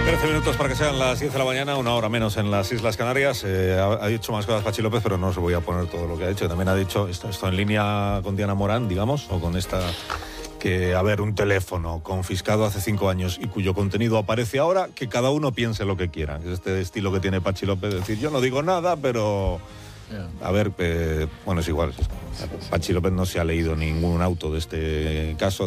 13 minutos para que sean las 10 de la mañana, una hora menos en las Islas Canarias. Ha dicho más cosas Pachi López, pero no os voy a poner todo lo que ha dicho. También ha dicho esto en línea con Diana Morán, digamos, o con esta, que, a ver, un teléfono confiscado hace 5 años y cuyo contenido aparece ahora, que cada uno piense lo que quiera. Es este estilo que tiene Pachi López, decir, yo no digo nada, pero... A ver, bueno, es igual. Pachi López no se ha leído ningún auto de este caso.